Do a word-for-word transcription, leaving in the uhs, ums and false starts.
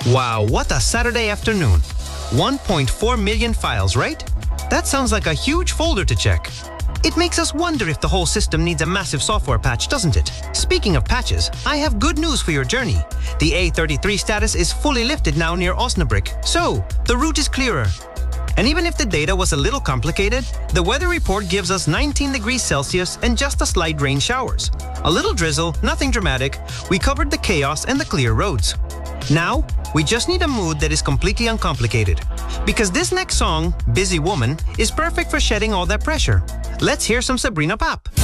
Wow, what a Saturday afternoon. one point four million files, right? That sounds like a huge folder to check. It makes us wonder if the whole system needs a massive software patch, doesn't it? Speaking of patches, I have good news for your journey. The A thirty-three status is fully lifted now near Osnabrück, so the route is clearer. And even if the data was a little complicated, the weather report gives us nineteen degrees Celsius and just a slight rain showers. A little drizzle, nothing dramatic. We covered the chaos and the clear roads. Now, we just need a mood that is completely uncomplicated. Because this next song, Busy Woman, is perfect for shedding all that pressure. Let's hear some Sabrina Pop.